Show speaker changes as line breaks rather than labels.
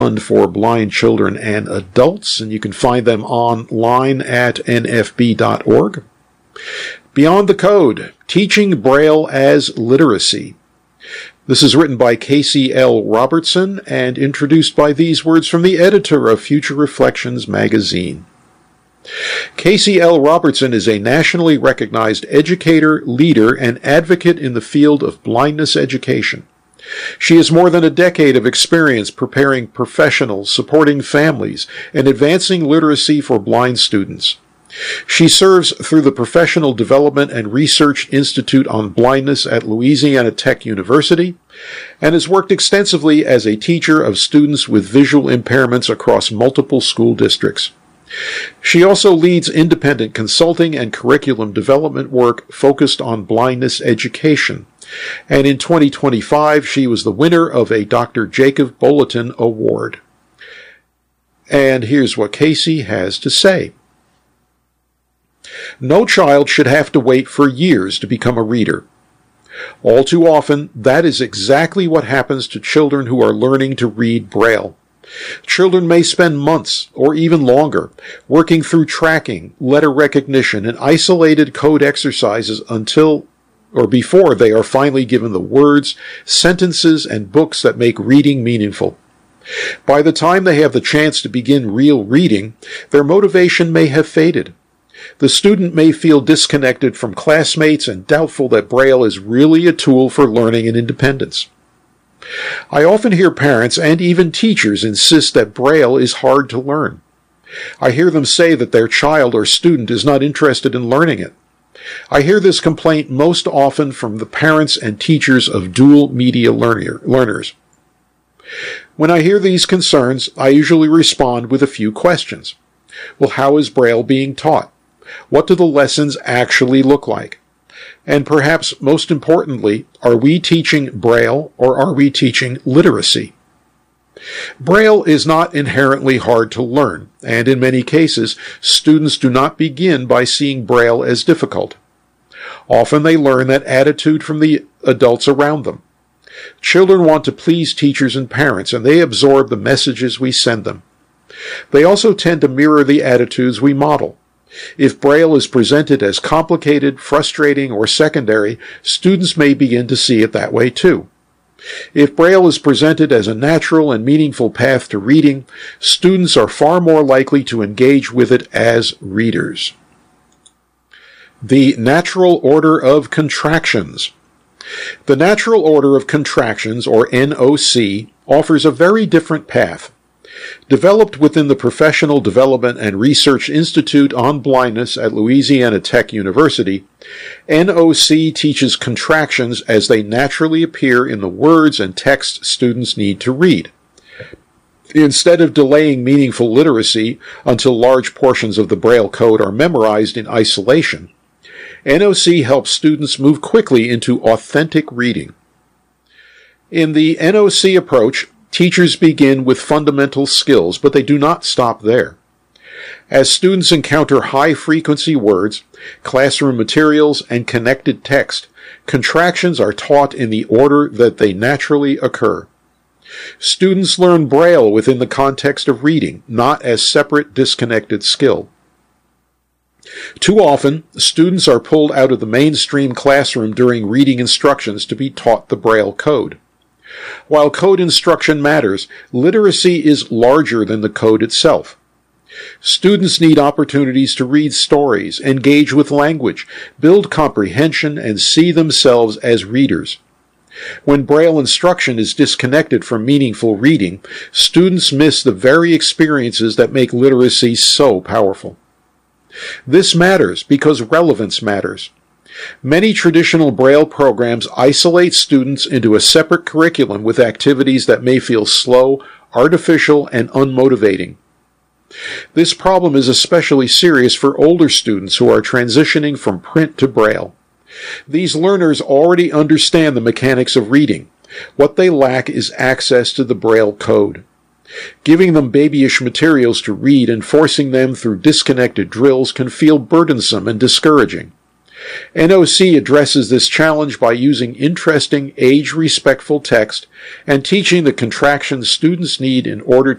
for blind children and adults, and you can find them online at nfb.org. Beyond the Code, Teaching Braille as Literacy. This is written by Casey L. Robertson and introduced by these words from the editor of Future Reflections magazine. Casey L. Robertson is a nationally recognized educator, leader, and advocate in the field of blindness education. She has more than a decade of experience preparing professionals, supporting families, and advancing literacy for blind students. She serves through the Professional Development and Research Institute on Blindness at Louisiana Tech University and has worked extensively as a teacher of students with visual impairments across multiple school districts. She also leads independent consulting and curriculum development work focused on blindness education. And in 2025, she was the winner of a Dr. Jacob Bulletin Award. And here's what Casey has to say. No child should have to wait for years to become a reader. All too often, that is exactly what happens to children who are learning to read Braille. Children may spend months, or even longer, working through tracking, letter recognition, and isolated code exercises until or before they are finally given the words, sentences, and books that make reading meaningful. By the time they have the chance to begin real reading, their motivation may have faded. The student may feel disconnected from classmates and doubtful that Braille is really a tool for learning and independence. I often hear parents and even teachers insist that Braille is hard to learn. I hear them say that their child or student is not interested in learning it. I hear this complaint most often from the parents and teachers of dual media learners. When I hear these concerns, I usually respond with a few questions. Well, how is Braille being taught? What do the lessons actually look like? And perhaps most importantly, are we teaching Braille or are we teaching literacy? Braille is not inherently hard to learn, and in many cases, students do not begin by seeing Braille as difficult. Often they learn that attitude from the adults around them. Children want to please teachers and parents, and they absorb the messages we send them. They also tend to mirror the attitudes we model. If Braille is presented as complicated, frustrating, or secondary, students may begin to see it that way too. If Braille is presented as a natural and meaningful path to reading, students are far more likely to engage with it as readers. The natural order of contractions. The natural order of contractions, or NOC, offers a very different path. Developed within the Professional Development and Research Institute on Blindness at Louisiana Tech University, NOC teaches contractions as they naturally appear in the words and text students need to read. Instead of delaying meaningful literacy until large portions of the Braille code are memorized in isolation, NOC helps students move quickly into authentic reading. In the NOC approach, teachers begin with fundamental skills, but they do not stop there. As students encounter high-frequency words, classroom materials, and connected text, contractions are taught in the order that they naturally occur. Students learn Braille within the context of reading, not as separate, disconnected skill. Too often, students are pulled out of the mainstream classroom during reading instructions to be taught the Braille code. While code instruction matters, literacy is larger than the code itself. Students need opportunities to read stories, engage with language, build comprehension, and see themselves as readers. When Braille instruction is disconnected from meaningful reading, students miss the very experiences that make literacy so powerful. This matters because relevance matters. Many traditional Braille programs isolate students into a separate curriculum with activities that may feel slow, artificial, and unmotivating. This problem is especially serious for older students who are transitioning from print to Braille. These learners already understand the mechanics of reading. What they lack is access to the Braille code. Giving them babyish materials to read and forcing them through disconnected drills can feel burdensome and discouraging. NOC addresses this challenge by using interesting, age-respectful text and teaching the contractions students need in order